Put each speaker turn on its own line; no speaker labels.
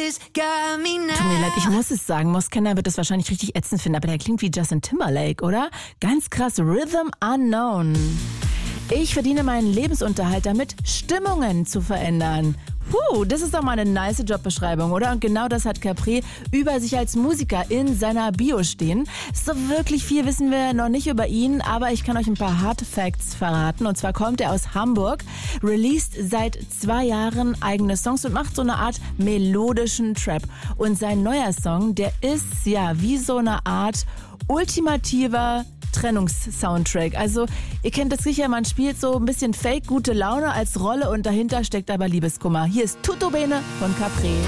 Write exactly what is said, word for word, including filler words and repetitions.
Tut mir leid, ich muss es sagen, Moskena wird das wahrscheinlich richtig ätzend finden, aber der klingt wie Justin Timberlake, oder? Ganz krass, Rhythm Unknown. Ich verdiene meinen Lebensunterhalt damit, Stimmungen zu verändern. Puh, das ist doch mal eine nice Jobbeschreibung, oder? Und genau das hat Capri über sich als Musiker in seiner Bio stehen. So wirklich viel wissen wir noch nicht über ihn, aber ich kann euch ein paar Hard Facts verraten. Und zwar kommt er aus Hamburg, released seit zwei Jahren eigene Songs und macht so eine Art melodischen Trap. Und sein neuer Song, der ist ja wie so eine Art ultimativer Trennungssoundtrack. Also ihr kennt das sicher, man spielt so ein bisschen Fake gute Laune als Rolle und dahinter steckt aber Liebeskummer. Hier ist Tutto Bene von Capri.